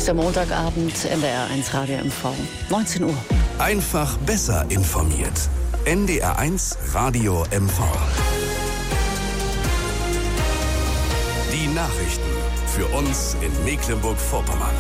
ist der Montagabend, NDR1 Radio MV, 19 Uhr. Einfach besser informiert. NDR1 Radio MV. Die Nachrichten für uns in Mecklenburg-Vorpommern.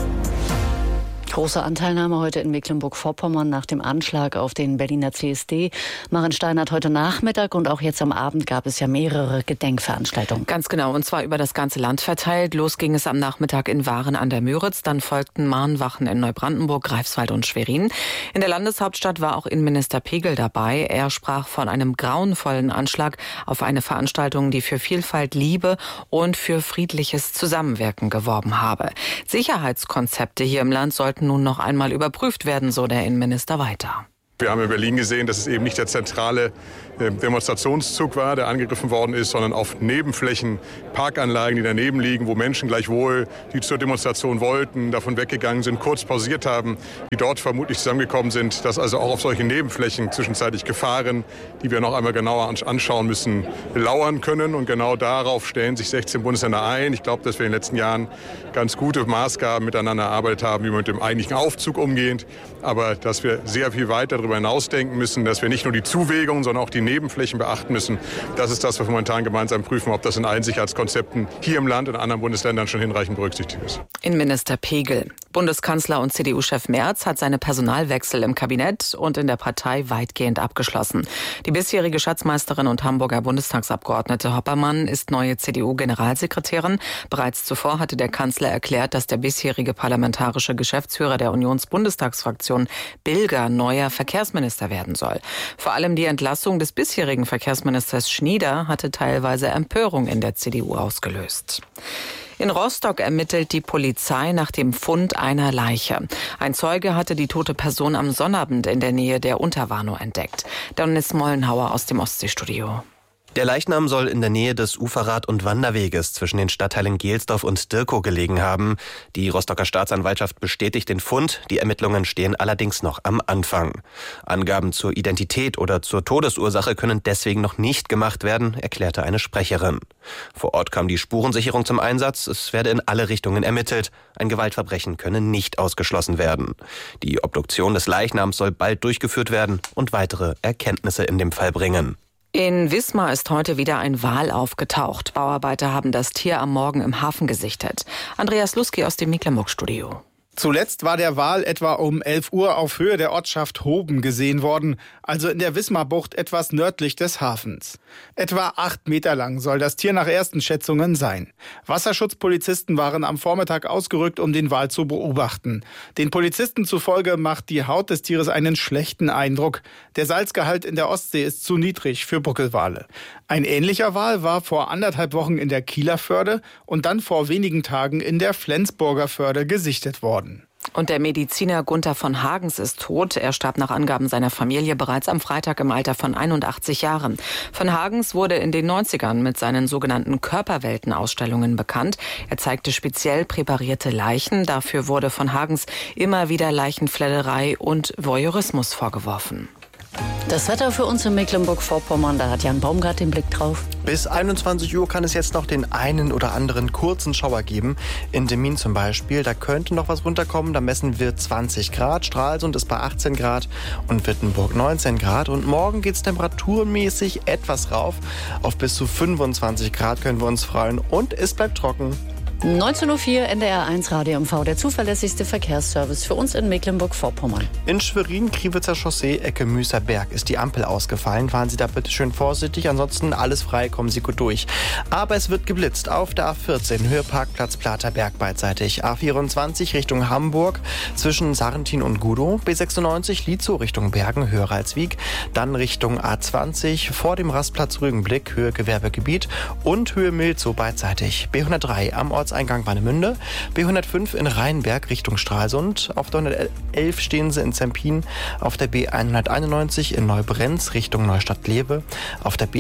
Große Anteilnahme heute in Mecklenburg-Vorpommern nach dem Anschlag auf den Berliner CSD. Maren Steinert, heute Nachmittag und auch jetzt am Abend gab es ja mehrere Gedenkveranstaltungen. Ganz genau, und zwar über das ganze Land verteilt. Los ging es am Nachmittag in Waren an der Müritz, dann folgten Mahnwachen in Neubrandenburg, Greifswald und Schwerin. In der Landeshauptstadt war auch Innenminister Pegel dabei. Er sprach von einem grauenvollen Anschlag auf eine Veranstaltung, die für Vielfalt, Liebe und für friedliches Zusammenwirken geworben habe. Sicherheitskonzepte hier im Land sollten nun noch einmal überprüft werden, so der Innenminister weiter. Wir haben in Berlin gesehen, dass es eben nicht der zentrale Demonstrationszug war, der angegriffen worden ist, sondern auf Nebenflächen, Parkanlagen, die daneben liegen, wo Menschen gleichwohl, die zur Demonstration wollten, davon weggegangen sind, kurz pausiert haben, die dort vermutlich zusammengekommen sind, dass also auch auf solchen Nebenflächen zwischenzeitlich Gefahren, die wir noch einmal genauer anschauen müssen, lauern können. Und genau darauf stellen sich 16 Bundesländer ein. Ich glaube, dass wir in den letzten Jahren ganz gute Maßgaben miteinander erarbeitet haben, wie wir mit dem eigentlichen Aufzug umgehen, aber dass wir sehr viel weiter darüber hinausdenken müssen, dass wir nicht nur die Zuwägungen, sondern auch die Nebenflächen beachten müssen. Das ist das, was wir momentan gemeinsam prüfen, ob das in allen Sicherheitskonzepten hier im Land und in anderen Bundesländern schon hinreichend berücksichtigt ist. Innenminister Pegel. Bundeskanzler und CDU-Chef Merz hat seine Personalwechsel im Kabinett und in der Partei weitgehend abgeschlossen. Die bisherige Schatzmeisterin und Hamburger Bundestagsabgeordnete Hoppermann ist neue CDU-Generalsekretärin. Bereits zuvor hatte der Kanzler erklärt, dass der bisherige parlamentarische Geschäftsführer der Unionsbundestagsfraktion Bilger neuer Verkehrsminister werden soll. Vor allem die Entlassung des bisherigen Verkehrsministers Schnieder hatte teilweise Empörung in der CDU ausgelöst. In Rostock ermittelt die Polizei nach dem Fund einer Leiche. Ein Zeuge hatte die tote Person am Sonnabend in der Nähe der Unterwarnow entdeckt. Dennis Mollenhauer aus dem Ostseestudio. Der Leichnam soll in der Nähe des Uferrad- und Wanderweges zwischen den Stadtteilen Gelsdorf und Dirkow gelegen haben. Die Rostocker Staatsanwaltschaft bestätigt den Fund. Die Ermittlungen stehen allerdings noch am Anfang. Angaben zur Identität oder zur Todesursache können deswegen noch nicht gemacht werden, erklärte eine Sprecherin. Vor Ort kam die Spurensicherung zum Einsatz. Es werde in alle Richtungen ermittelt. Ein Gewaltverbrechen könne nicht ausgeschlossen werden. Die Obduktion des Leichnams soll bald durchgeführt werden und weitere Erkenntnisse in dem Fall bringen. In Wismar ist heute wieder ein Wal aufgetaucht. Bauarbeiter haben das Tier am Morgen im Hafen gesichtet. Andreas Luski aus dem Mecklenburg-Studio. Zuletzt war der Wal etwa um 11 Uhr auf Höhe der Ortschaft Hoben gesehen worden, also in der Wismarbucht etwas nördlich des Hafens. Etwa 8 Meter lang soll das Tier nach ersten Schätzungen sein. Wasserschutzpolizisten waren am Vormittag ausgerückt, um den Wal zu beobachten. Den Polizisten zufolge macht die Haut des Tieres einen schlechten Eindruck. Der Salzgehalt in der Ostsee ist zu niedrig für Buckelwale. Ein ähnlicher Wal war vor 1,5 Wochen in der Kieler Förde und dann vor wenigen Tagen in der Flensburger Förde gesichtet worden. Und der Mediziner Gunther von Hagens ist tot. Er starb nach Angaben seiner Familie bereits am Freitag im Alter von 81 Jahren. Von Hagens wurde in den 90ern mit seinen sogenannten Körperweltenausstellungen bekannt. Er zeigte speziell präparierte Leichen. Dafür wurde von Hagens immer wieder Leichenfledderei und Voyeurismus vorgeworfen. Das Wetter für uns in Mecklenburg-Vorpommern, da hat Jan Baumgart den Blick drauf. Bis 21 Uhr kann es jetzt noch den einen oder anderen kurzen Schauer geben. In Demmin zum Beispiel, da könnte noch was runterkommen. Da messen wir 20 Grad. Stralsund ist bei 18 Grad und Wittenburg 19 Grad. Und morgen geht es temperaturmäßig etwas rauf. Auf bis zu 25 Grad können wir uns freuen und es bleibt trocken. 19.04 Uhr, NDR1 Radio MV, der zuverlässigste Verkehrsservice für uns in Mecklenburg-Vorpommern. In Schwerin, Kriwitzer Chaussee, Ecke Müßerberg ist die Ampel ausgefallen. Fahren Sie da bitte schön vorsichtig, ansonsten alles frei, kommen Sie gut durch. Aber es wird geblitzt auf der A14, Höhe Parkplatz Platerberg beidseitig. A24 Richtung Hamburg, zwischen Sarrentin und Gudow. B96 Lietzow Richtung Bergen, Höhe Ralswiek. Dann Richtung A20, vor dem Rastplatz Rügenblick, Höhe Gewerbegebiet. Und Höhe Milzow beidseitig. B103 am Ortseingang Warnemünde, B105 in Rheinberg Richtung Stralsund, auf der 111 stehen Sie in Zempin, auf der B191 in Neubrenz Richtung Neustadt-Lewe, auf der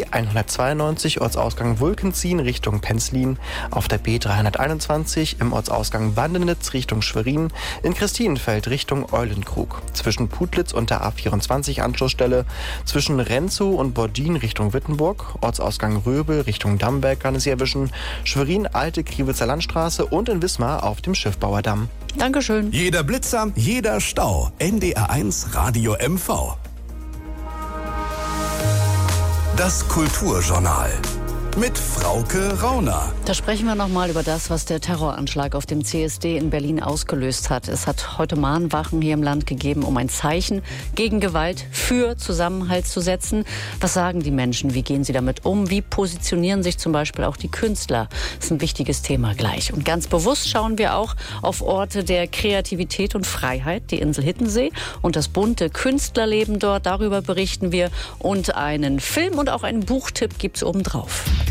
B192 Ortsausgang Wulkenzien Richtung Penzlin, auf der B321 im Ortsausgang Bandenitz Richtung Schwerin, in Christinenfeld Richtung Eulenkrug, zwischen Putlitz und der A24 Anschlussstelle, zwischen Renzow und Bordin Richtung Wittenburg, Ortsausgang Röbel Richtung Damberg kann es Sie erwischen, Schwerin Alte Kriwitzer Landstraße und in Wismar auf dem Schiffbauerdamm. Dankeschön. Jeder Blitzer, jeder Stau. NDR1 Radio MV. Das Kulturjournal. Mit Frauke Rauner. Da sprechen wir nochmal über das, was der Terroranschlag auf dem CSD in Berlin ausgelöst hat. Es hat heute Mahnwachen hier im Land gegeben, um ein Zeichen gegen Gewalt für Zusammenhalt zu setzen. Was sagen die Menschen? Wie gehen sie damit um? Wie positionieren sich zum Beispiel auch die Künstler? Das ist ein wichtiges Thema gleich. Und ganz bewusst schauen wir auch auf Orte der Kreativität und Freiheit, die Insel Hiddensee und das bunte Künstlerleben dort. Darüber berichten wir. Und einen Film und auch einen Buchtipp gibt's obendrauf.